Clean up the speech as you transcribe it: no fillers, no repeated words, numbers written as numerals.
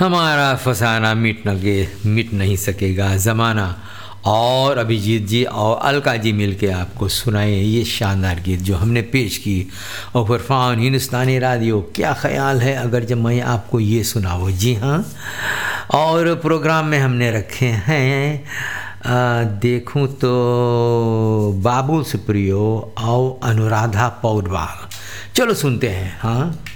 हमारा फसाना मिट नहीं सकेगा ज़माना। और अभिजीत जी और अलका जी मिलके आपको सुनाए ये शानदार गीत जो हमने पेश की। और फरफान हिंदुस्तानी रेडियो, क्या ख़्याल है अगर जब मैं आपको ये सुनाऊँ। जी हाँ, और प्रोग्राम में हमने रखे हैं देखूं तो बाबुल सुप्रियो और अनुराधा पौडवाल। चलो सुनते हैं। हाँ,